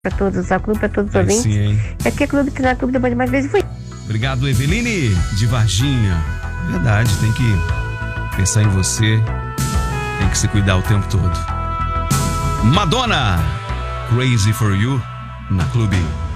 Pra todos, a clube pra todos os ouvintes. Sim, hein? Aqui é Clube Treinar, Clube da Band mais vezes fui. Obrigado, Eveline de Varginha. Verdade, tem que pensar em você, tem que se cuidar o tempo todo. Madonna, Crazy for You, na Clube.